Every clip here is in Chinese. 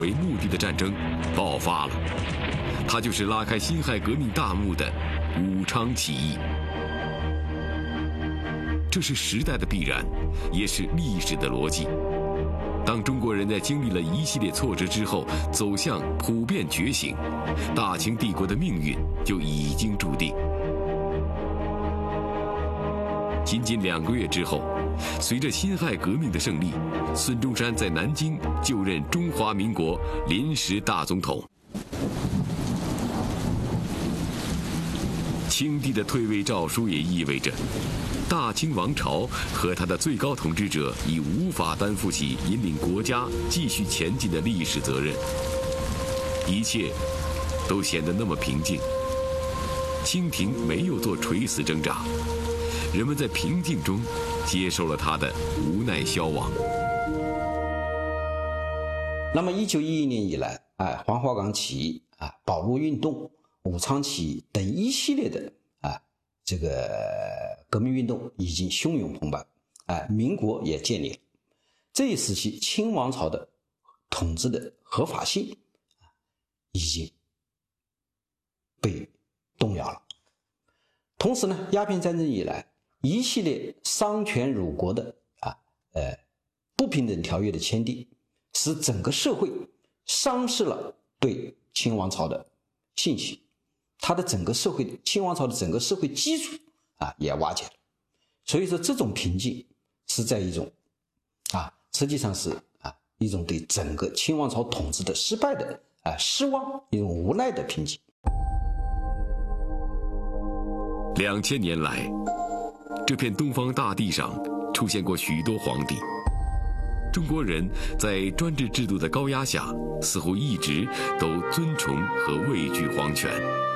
为目的的战争爆发了，它就是拉开辛亥革命大幕的武昌起义。这是时代的必然，也是历史的逻辑。当中国人在经历了一系列挫折之后，走向普遍觉醒，大清帝国的命运就已经注定。仅仅2个月之后，随着辛亥革命的胜利，孙中山在南京就任中华民国临时大总统。清帝的退位诏书也意味着，大清王朝和他的最高统治者已无法担负起引领国家继续前进的历史责任。一切都显得那么平静，清廷没有做垂死挣扎，人们在平静中接受了他的无奈消亡。 那么1911年以来，黄花岗起义、保路运动、武昌起义等一系列的这个革命运动已经汹涌澎湃，民国也建立了。这一时期，清王朝的统治的合法性已经被动摇了。同时呢，鸦片战争以来，一系列丧权辱国的不平等条约的签订，使整个社会丧失了对清王朝的信心，它的整个社会，清王朝的整个社会基础也瓦解了。所以说，这种平静是在一种实际上是一种对整个清王朝统治的失败的失望，一种无奈的平静。 2000年来，这片东方大地上出现过许多皇帝。中国人在专制制度的高压下，似乎一直都尊崇和畏惧皇权。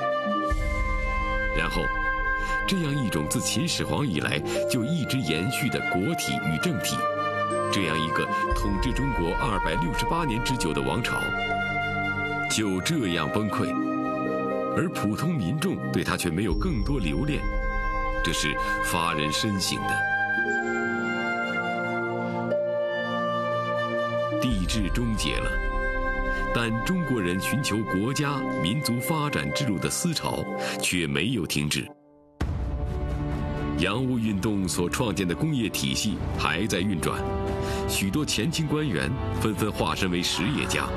然后，这样一种自秦始皇以来就一直延续的国体与政体，这样一个统治中国268年之久的王朝，就这样崩溃，而普通民众对他却没有更多留恋，这是发人深省的。帝制终结了，但中国人寻求国家民族发展之路的思潮却没有停止。洋务运动所创建的工业体系还在运转，许多前清官员纷纷化身为实业家。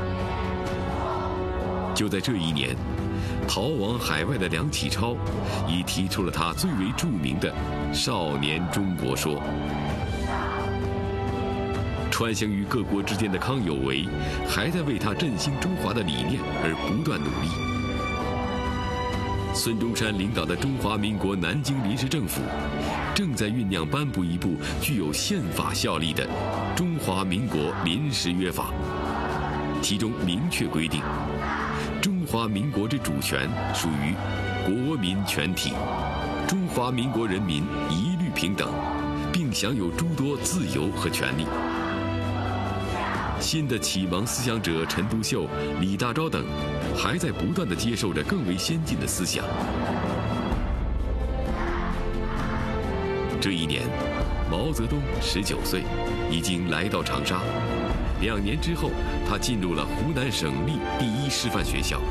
就在这一年，逃往海外的梁启超已提出了他最为著名的少年中国说。穿行于各国之间的康有为还在为他振兴中华的理念而不断努力。孙中山领导的中华民国南京临时政府正在酝酿颁布一部具有宪法效力的《中华民国临时约法》，其中明确规定，中华民国之主权属于国民全体，中华民国人民一律平等，并享有诸多自由和权利。新的启蒙思想者陈独秀、李大钊等还在不断地接受着更为先进的思想。这一年，毛泽东19岁，已经来到长沙。2年之后，他进入了湖南省立第1师范学校。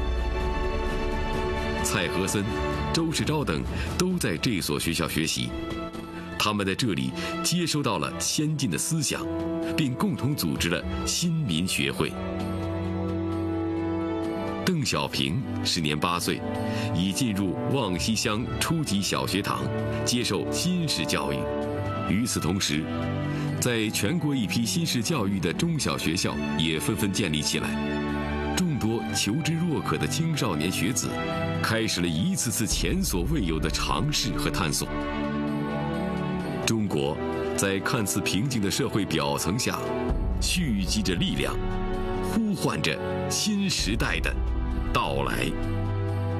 蔡和森、周世钊等都在这所学校学习，他们在这里接收到了先进的思想，并共同组织了新民学会。邓小平时年8岁，已进入望西乡初级小学堂接受新式教育。与此同时，在全国一批新式教育的中小学校也纷纷建立起来。众多求知若渴的青少年学子开始了一次次前所未有的尝试和探索。中国在看似平静的社会表层下，蓄积着力量，呼唤着新时代的到来。